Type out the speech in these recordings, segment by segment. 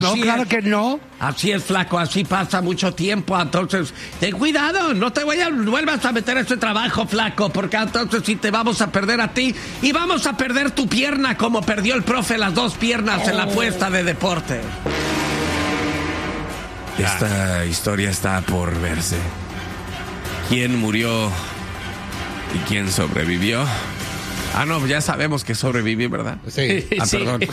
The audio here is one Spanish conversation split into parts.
No, Así claro es. que no. Así es, flaco, así pasa mucho tiempo, entonces, ten cuidado, no te vuelvas a meter a este trabajo, flaco, porque entonces sí te vamos a perder a ti y vamos a perder tu pierna como perdió el profe las 2 piernas en la apuesta de deporte. Esta historia está por verse. ¿Quién murió y quién sobrevivió? Ah, no, ya sabemos que sobreviví, ¿verdad? Sí. Ah, Sí. perdón.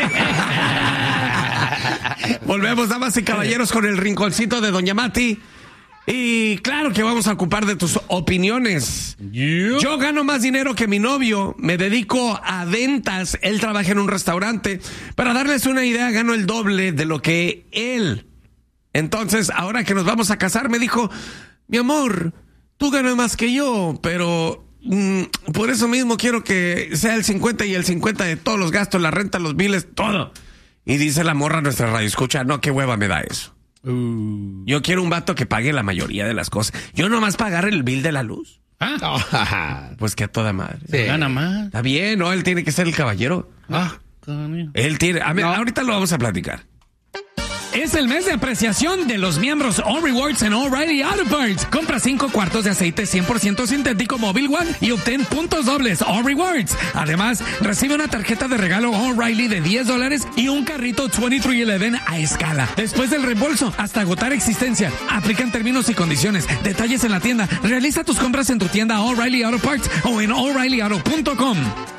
Volvemos, damas y caballeros, con el rinconcito de Doña Mati. Y claro que vamos a ocupar de tus opiniones. Yo gano más dinero que mi novio, me dedico a ventas, él trabaja en un restaurante. Para darles una idea, gano el doble de lo que él. Entonces, ahora que nos vamos a casar, me dijo, mi amor, tú ganas más que yo, pero por eso mismo quiero que sea el 50 y el 50 de todos los gastos, la renta, los biles, todo. Y dice la morra a nuestra radio, escucha, no, qué hueva me da eso. Yo quiero un vato que pague la mayoría de las cosas. Yo nomás pagar el bill de la luz. Pues que a toda madre. Sí. Gana más. Está bien, ¿no? Él tiene que ser el caballero. Coño. Él tiene... Ahorita lo vamos a platicar. Es el mes de apreciación de los miembros All Rewards en O'Reilly Auto Parts. Compra 5 cuartos de aceite 100% sintético Móvil One y obtén puntos dobles All Rewards. Además, recibe una tarjeta de regalo O'Reilly de $10 y un carrito 2311 a escala. Después del reembolso, hasta agotar existencia. Aplican términos y condiciones. Detalles en la tienda. Realiza tus compras en tu tienda O'Reilly Auto Parts o en O'ReillyAuto.com.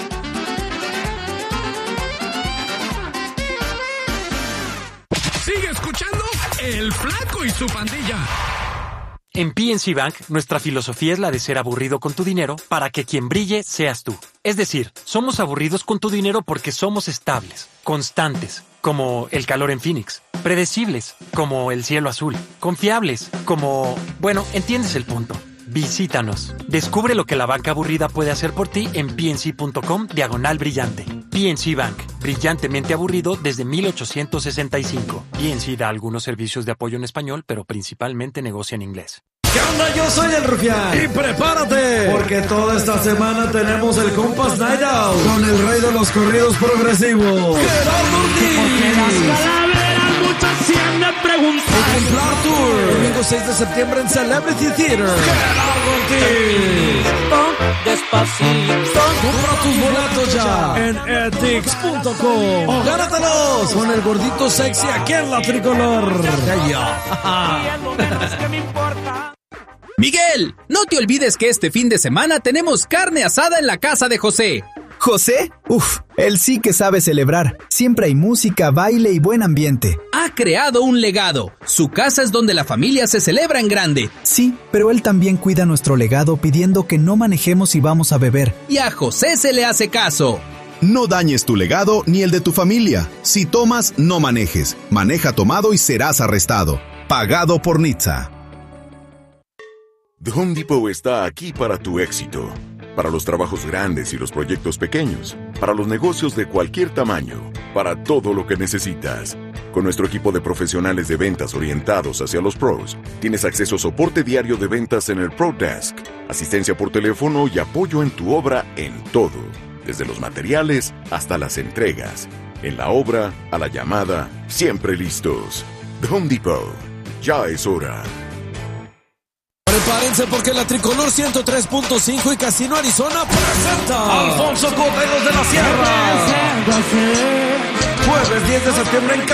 Sigue escuchando El Flaco y su pandilla. En PNC Bank, nuestra filosofía es la de ser aburrido con tu dinero para que quien brille seas tú. Es decir, somos aburridos con tu dinero porque somos estables, constantes, como el calor en Phoenix, predecibles, como el cielo azul, confiables, como... Bueno, entiendes el punto. Visítanos. Descubre lo que la banca aburrida puede hacer por ti en pnc.com/brillante. PNC Bank. Brillantemente aburrido desde 1865. PNC da algunos servicios de apoyo en español, pero principalmente negocia en inglés. ¿Qué onda? Yo soy el Rufián. Y prepárate, Porque toda esta semana tenemos el Compas Night Out con el rey de los corridos progresivos, Gerardo Ortiz. Ejemplar Tour, domingo 6 de septiembre en Celebrity Theater. Gerardo Ortiz. Compra tus boletos ya en etix.com o gánatelos con el gordito sexy aquí en la Tricolor. Miguel, no te olvides que este fin de semana tenemos carne asada en la casa de José. ¿José? Él sí que sabe celebrar. Siempre hay música, baile y buen ambiente. Ha creado un legado. Su casa es donde la familia se celebra en grande. Sí, pero él también cuida nuestro legado pidiendo que no manejemos si vamos a beber. Y a José se le hace caso. No dañes tu legado ni el de tu familia. Si tomas, no manejes. Maneja tomado y serás arrestado. Pagado por NHTSA. The Home Depot está aquí para tu éxito. Para los trabajos grandes y los proyectos pequeños. Para los negocios de cualquier tamaño. Para todo lo que necesitas. Con nuestro equipo de profesionales de ventas orientados hacia los pros, tienes acceso a soporte diario de ventas en el Pro Desk, asistencia por teléfono y apoyo en tu obra en todo. Desde los materiales hasta las entregas. En la obra, a la llamada, siempre listos. The Home Depot. Ya es hora. Prepárense porque la Tricolor 103.5 y Casino Arizona presenta Alfonso Coteros de la Sierra. Jueves 10 de septiembre en